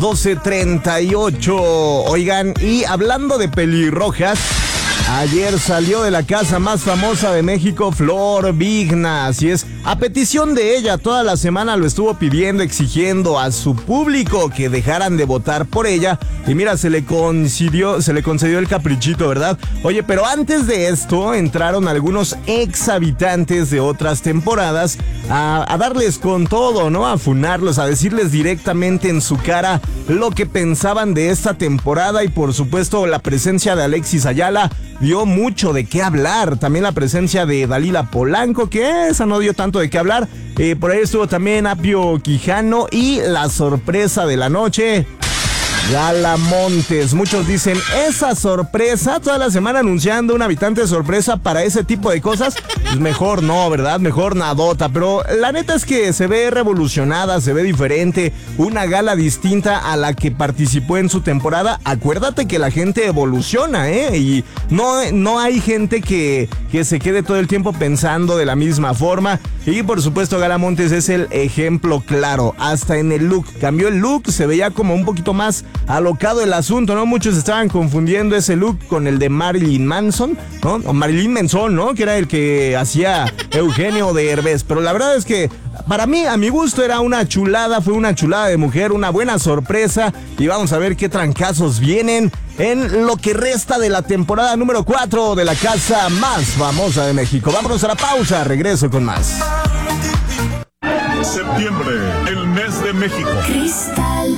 12:38. Oigan, y hablando de pelirrojas, ayer salió de la casa más famosa de México, Flor Vigna. Así es, a petición de ella, toda la semana lo estuvo pidiendo, exigiendo a su público que dejaran de votar por ella. Y mira, se le concedió el caprichito, ¿verdad? Oye, pero antes de esto, entraron algunos ex habitantes de otras temporadas a darles con todo, ¿no? A funarlos, a decirles directamente en su cara lo que pensaban de esta temporada. Y por supuesto, la presencia de Alexis Ayala dio mucho de qué hablar. También la presencia de Dalila Polanco, que esa no dio tanto de qué hablar. Por ahí estuvo también Apio Quijano y la sorpresa de la noche, Gala Montes. Muchos dicen, esa sorpresa, toda la semana anunciando un habitante sorpresa para ese tipo de cosas, pues mejor no, ¿verdad? Mejor nadota. Pero la neta es que se ve revolucionada, se ve diferente, una gala distinta a la que participó en su temporada. Acuérdate que la gente evoluciona, y no hay gente que se quede todo el tiempo pensando de la misma forma. Y por supuesto Gala Montes es el ejemplo claro, hasta en el look, cambió el look, se veía como un poquito más alocado el asunto, ¿no? Muchos estaban confundiendo ese look con el de Marilyn Manson, ¿no? O Marilyn Manson, ¿no? Que era el que hacía Eugenio Derbez. Pero la verdad es que para mí, a mi gusto, era una chulada, fue una chulada de mujer, una buena sorpresa. Y vamos a ver qué trancazos vienen en lo que resta de la temporada número 4 de la casa más famosa de México. Vámonos a la pausa, regreso con más. Septiembre, el mes de México. Cristal.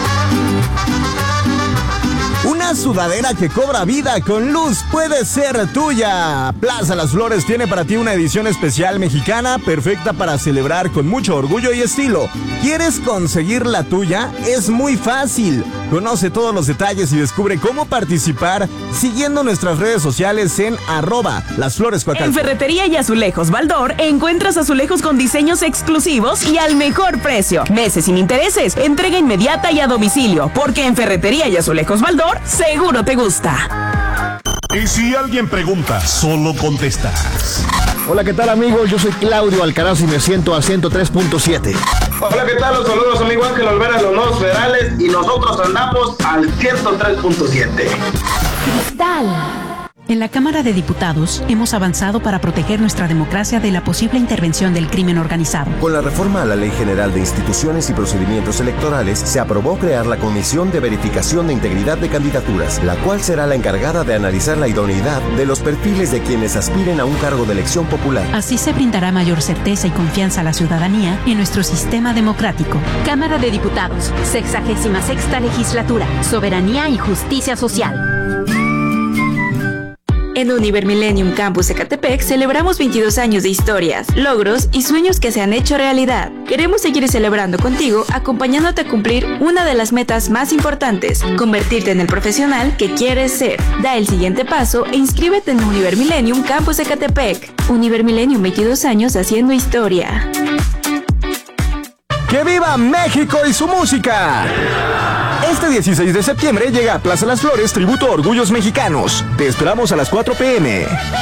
Una sudadera que cobra vida con luz puede ser tuya. Plaza Las Flores tiene para ti una edición especial mexicana perfecta para celebrar con mucho orgullo y estilo. ¿Quieres conseguir la tuya? Es muy fácil. Conoce todos los detalles y descubre cómo participar siguiendo nuestras redes sociales en @lasflorescoacalco. En Ferretería y Azulejos Baldor encuentras azulejos con diseños exclusivos y al mejor precio. Meses sin intereses, entrega inmediata y a domicilio, porque en Ferretería y Azulejos Baldor seguro te gusta. Y si alguien pregunta, solo contestas. Hola, ¿qué tal, amigos? Yo soy Claudio Alcaraz y me siento al 103.7. Hola, ¿qué tal? Los saludos, amigo Ángel Olvera, los nuevos federales, y nosotros andamos al 103.7. Cristal. En la Cámara de Diputados hemos avanzado para proteger nuestra democracia de la posible intervención del crimen organizado. Con la reforma a la Ley General de Instituciones y Procedimientos Electorales, se aprobó crear la Comisión de Verificación de Integridad de Candidaturas, la cual será la encargada de analizar la idoneidad de los perfiles de quienes aspiren a un cargo de elección popular. Así se brindará mayor certeza y confianza a la ciudadanía en nuestro sistema democrático. Cámara de Diputados, 66ª Legislatura, Soberanía y Justicia Social. En Univer Millennium Campus Ecatepec celebramos 22 años de historias, logros y sueños que se han hecho realidad. Queremos seguir celebrando contigo, acompañándote a cumplir una de las metas más importantes, convertirte en el profesional que quieres ser. Da el siguiente paso e inscríbete en Univer Millennium Campus Ecatepec. Univer Millennium, 22 años haciendo historia. ¡Que viva México y su música! Este 16 de septiembre llega a Plaza Las Flores tributo a Orgullos Mexicanos. Te esperamos a las 4 p.m.